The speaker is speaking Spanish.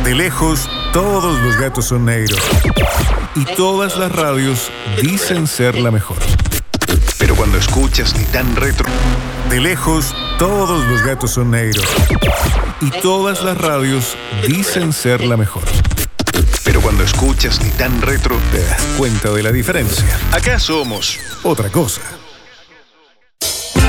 De lejos, todos los gatos son negros. Y todas las radios dicen ser la mejor. Pero cuando escuchas Ni Tan Retro, De lejos, todos los gatos son negros. Y todas las radios dicen ser la mejor. pero cuando escuchas Ni Tan Retro, Te das cuenta de la diferencia. acá somos Otra cosa.